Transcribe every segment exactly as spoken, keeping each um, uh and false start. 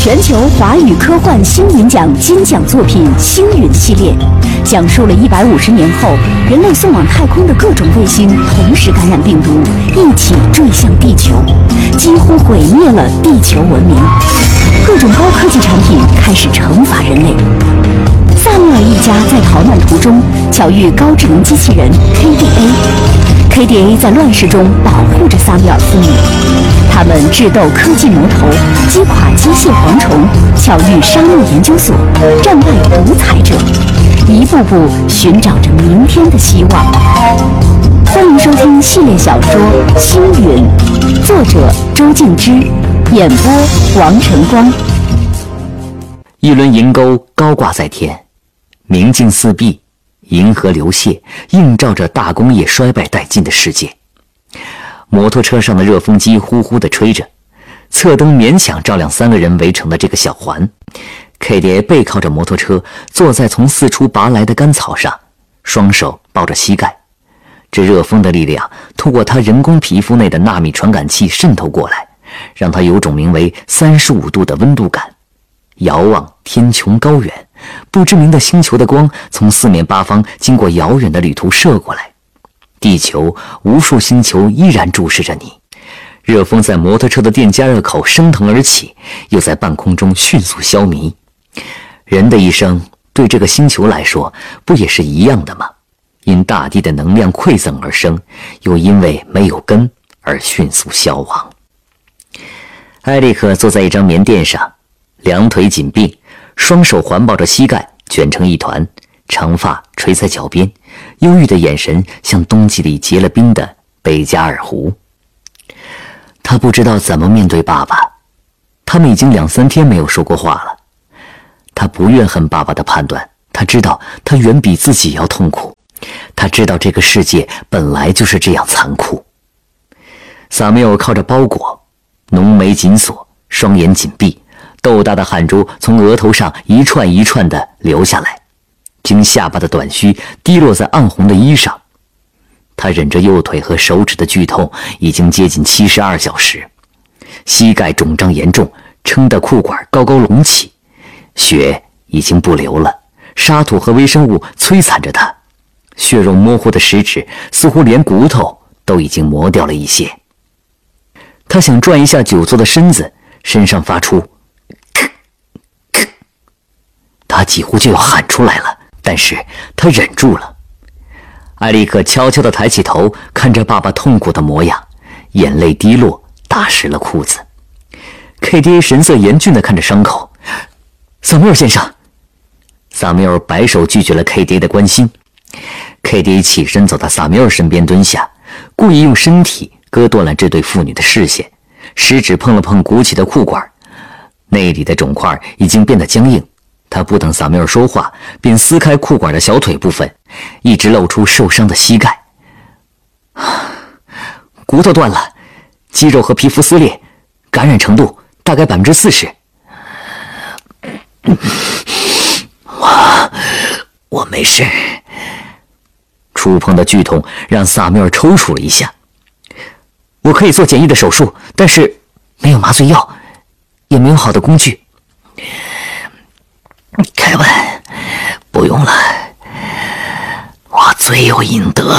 全球华语科幻星云奖金奖作品《星云》系列，讲述了一百五十年后人类送往太空的各种卫星同时感染病毒，一起坠向地球，几乎毁灭了地球文明。各种高科技产品开始惩罚人类。萨缪尔一家在逃难途中巧遇高智能机器人 K D A，K D A 在乱世中保护着萨缪尔父女。他们智斗科技魔头，击垮机械蝗虫，巧遇商业研究所，战败独裁者，一步步寻找着明天的希望。欢迎收听系列小说《星云》，作者周静之，演播王晨光。 一轮银钩高挂在天，明镜四壁，银河流泻，映照着大工业衰败殆尽的世界。摩托车上的热风机呼呼地吹着，侧灯勉强照亮三个人围成的这个小环。K D A 背靠着摩托车，坐在从四处拔来的干草上，双手抱着膝盖。这热风的力量通过他人工皮肤内的纳米传感器渗透过来，让他有种名为三十五度的温度感。遥望天穹高远，不知名的星球的光从四面八方经过遥远的旅途射过来。地球无数星球依然注视着你。热风在摩托车的电加热口升腾而起，又在半空中迅速消弭。人的一生对这个星球来说不也是一样的吗？因大地的能量馈赠而生，又因为没有根而迅速消亡。艾利克坐在一张棉垫上，两腿紧并，双手环抱着膝盖，卷成一团，长发垂在脚边，忧郁的眼神像冬季里结了冰的贝加尔湖。他不知道怎么面对爸爸，他们已经两三天没有说过话了。他不怨恨爸爸的判断，他知道他远比自己要痛苦，他知道这个世界本来就是这样残酷。萨缪尔靠着包裹，浓眉紧锁，双眼紧闭，豆大的汗珠从额头上一串一串地流下来，经下巴的短须滴落在暗红的衣上。他忍着右腿和手指的剧痛已经接近七十二小时，膝盖肿胀严重，撑得裤管高高隆起，血已经不流了，沙土和微生物摧残着他，血肉模糊的食指似乎连骨头都已经磨掉了一些。他想转一下久坐的身子，身上发出咳咳，他几乎就要喊出来了，但是他忍住了。艾利克悄悄地抬起头，看着爸爸痛苦的模样，眼泪滴落，打湿了裤子。K D A 神色严峻地看着伤口。萨缪尔先生。萨缪尔摆手拒绝了 K D A 的关心。K D A 起身走到萨缪尔身边蹲下，故意用身体割断了这对父女的视线，食指碰了碰鼓起的裤管，内里的肿块已经变得僵硬。他不等萨缪尔说话，便撕开裤管的小腿部分，一直露出受伤的膝盖。骨头断了，肌肉和皮肤撕裂，感染程度大概百分之四十。我我没事。触碰的剧痛让萨缪尔抽搐了一下。我可以做简易的手术，但是没有麻醉药，也没有好的工具。凯文，不用了，我罪有应得。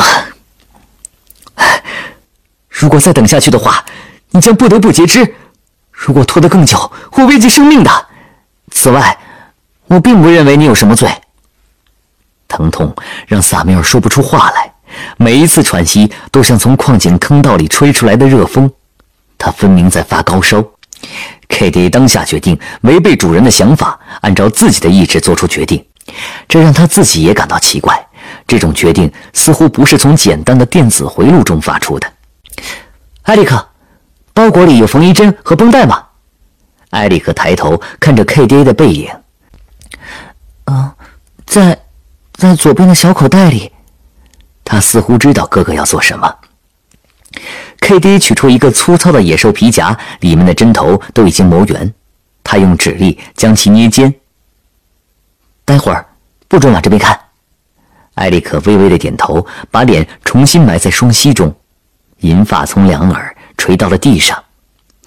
如果再等下去的话，你将不得不截肢。如果拖得更久，会危及生命的。此外，我并不认为你有什么罪。疼痛让萨缪尔说不出话来，每一次喘息都像从矿井坑道里吹出来的热风。他分明在发高烧。K D A 当下决定违背主人的想法，按照自己的意志做出决定，这让他自己也感到奇怪。这种决定似乎不是从简单的电子回路中发出的。艾利克，包裹里有缝衣针和绷带吗？艾利克抬头看着 K D A 的背影。嗯，在在左边的小口袋里。他似乎知道哥哥要做什么。K D A 取出一个粗糙的野兽皮夹，里面的针头都已经磨圆。他用指力将其捏尖。待会儿不准往这边看。艾利克微微的点头，把脸重新埋在双膝中，银发从两耳垂到了地上。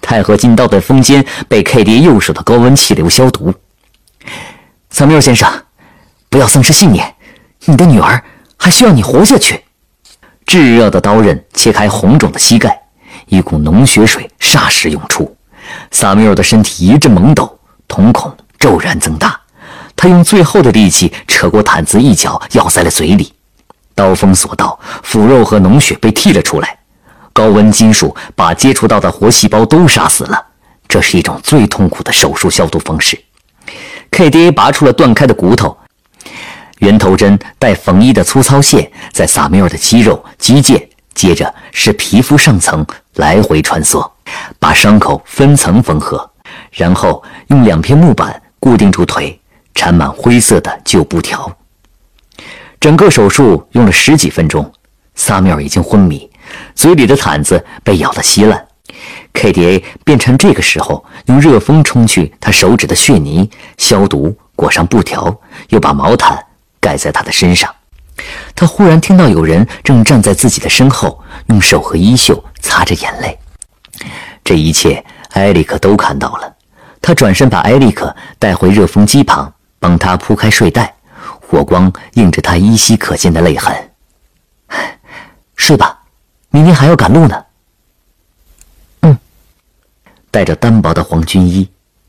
钛合金刀的锋尖被 K 爹右手的高温气流消毒。萨缪尔先生，不要丧失信念，你的女儿还需要你活下去。炙热的刀刃切开红肿的膝盖，一股浓血水霎时涌出。萨缪尔的身体一阵猛抖，瞳孔骤然增大。他用最后的力气扯过毯子，一脚咬在了嘴里。刀锋所到，腐肉和脓血被剔了出来。高温金属把接触到的活细胞都杀死了，这是一种最痛苦的手术消毒方式。K D A 拔出了断开的骨头，圆头针带缝衣的粗糙线在萨缪尔的肌肉、肌腱，接着是皮肤上层来回穿梭，把伤口分层缝合，然后用两片木板固定住腿，缠满灰色的旧布条。整个手术用了十几分钟，萨缪尔已经昏迷，嘴里的毯子被咬得稀烂。K D A 便趁这个时候用热风冲去他手指的血泥，消毒，裹上布条，又把毛毯盖在他的身上。他忽然听到有人正站在自己的身后，用手和衣袖擦着眼泪。这一切埃里克都看到了。他转身把埃里克带回热风机旁，帮他铺开睡袋，火光映着他依稀可见的泪痕。睡吧，明天还要赶路呢。嗯。带着单薄的黄军衣，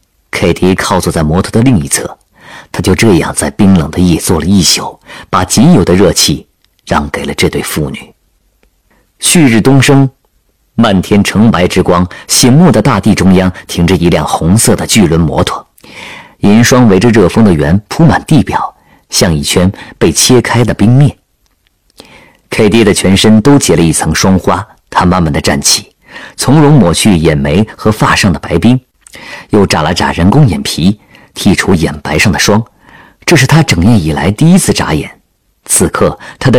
K D 靠坐在摩托的另一侧，他就这样在冰冷的夜坐了一宿，把仅有的热气让给了这对父女。旭日东升，漫天橙白之光，醒目的大地中央停着一辆红色的巨轮摩托，银霜围着热风的圆铺满地表，像一圈被切开的冰面。K D 的全身都结了一层霜花，他慢慢地站起，从容抹去眼眉和发上的白冰，又眨了眨人工眼皮，剔除眼白上的霜。这是他整夜以来第一次眨眼。此刻他的